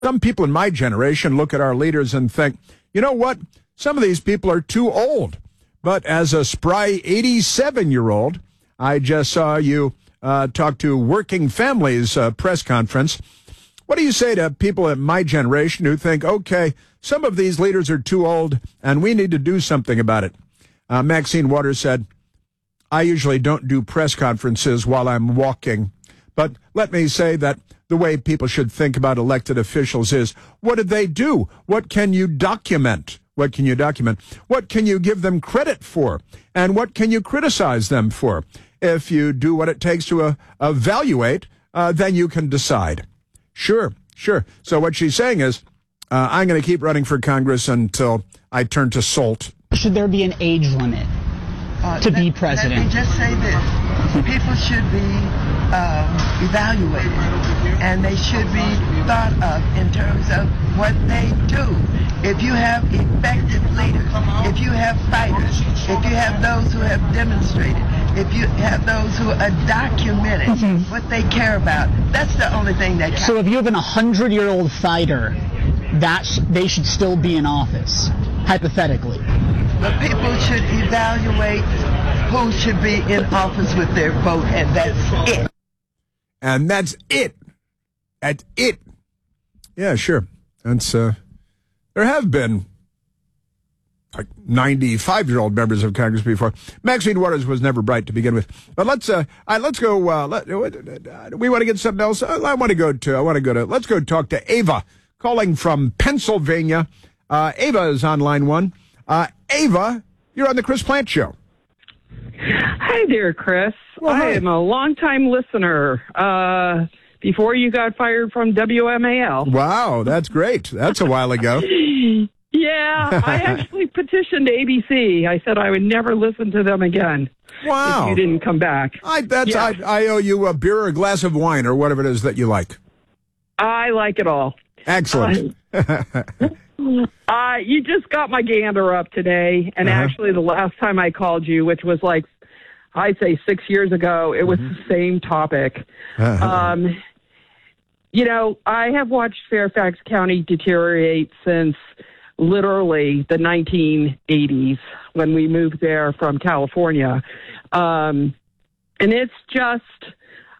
Some people in my generation look at our leaders and think, you know what? Some of these people are too old. But as a spry 87-year-old, I just saw you talk to Working Families press conference. What do you say to people in my generation who think, okay, some of these leaders are too old and we need to do something about it? Maxine Waters said, I usually don't do press conferences while I'm walking. But let me say that the way people should think about elected officials is, what did they do? What can you document? What can you document? What can you give them credit for? And what can you criticize them for? If you do what it takes to evaluate, then you can decide. Sure. So what she's saying is, I'm going to keep running for Congress until I turn to salt. Should there be an age limit to be president? Let me just say this. People should be evaluated, and they should be thought of in terms of what they do. If you have effective leaders, if you have fighters, if you have those who have demonstrated, if you have those who are documented what they care about, that's the only thing that counts. So if you have an 100-year-old fighter, they should still be in office, hypothetically. But people should evaluate who should be in office with their vote, and that's it. And that's it. That's it. Yeah, sure. That's there have been like 95-year-old members of Congress before. Maxine Waters was never bright to begin with. But let's go. We want to get something else. Let's go talk to Ava, calling from Pennsylvania. Ava is on line one. Ava, you're on the Chris Plante Show. Hi there, Chris. Well, hi. I am a longtime listener. Before you got fired from WMAL. Wow, that's great. That's a while ago. Yeah, I actually petitioned ABC. I said I would never listen to them again. Wow. If you didn't come back. I owe you a beer or a glass of wine or whatever it is that you like. I like it all. Excellent. You just got my gander up today, and actually the last time I called you, which was like, I'd say 6 years ago, it was the same topic. You know, I have watched Fairfax County deteriorate since literally the 1980s when we moved there from California. And it's just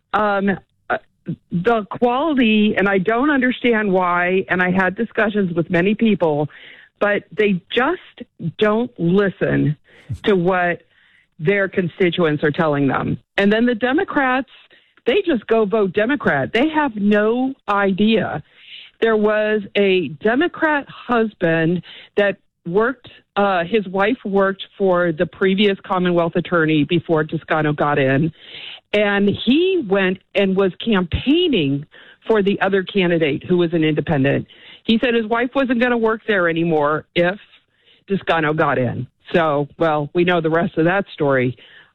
the quality, and I don't understand why, and I had discussions with many people, but they just don't listen to what their constituents are telling them. And then the Democrats, they just go vote Democrat. They have no idea. There was a Democrat husband that worked, his wife worked for the previous Commonwealth attorney before Toscano got in, and he went and was campaigning for the other candidate who was an independent. He said his wife wasn't going to work there anymore if Toscano got in. So, well, we know the rest of that story.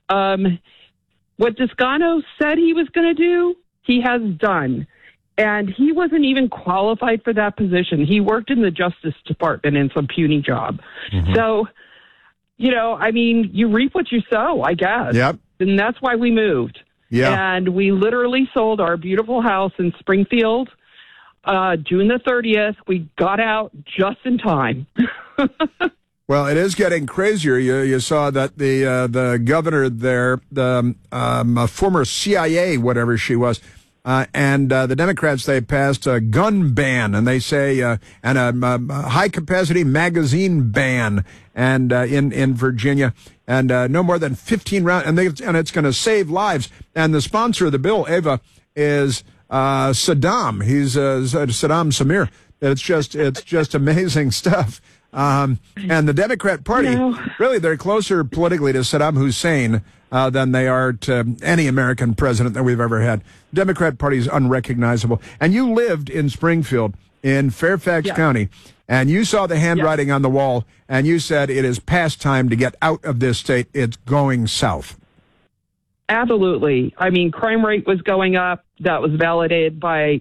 What Toscano said he was going to do, he has done. And he wasn't even qualified for that position. He worked in the Justice Department in some puny job. So, you know, I mean, you reap what you sow, I guess. Yep. And that's why we moved. Yeah. And we literally sold our beautiful house in Springfield, June the 30th. We got out just in time. Well, it is getting crazier. You saw that the governor there, the former CIA, whatever she was, and the Democrats, they passed a gun ban, and they say and a high capacity magazine ban, and in Virginia, and no more than 15 rounds, and it's going to save lives. And the sponsor of the bill, Ava, is Saddam. He's Saddam Samir. It's just amazing stuff. And the Democrat Party, really, they're closer politically to Saddam Hussein than they are to any American president that we've ever had. The Democrat Party is unrecognizable. And you lived in Springfield, in Fairfax County, and you saw the handwriting on the wall, and you said it is past time to get out of this state. It's going south. Absolutely. I mean, crime rate was going up. That was validated by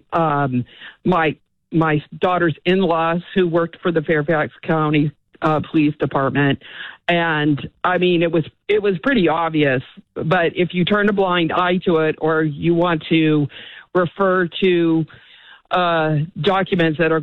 my daughter's in-laws who worked for the Fairfax County Police Department. And I mean, it was pretty obvious, but if you turn a blind eye to it, or you want to refer to documents that are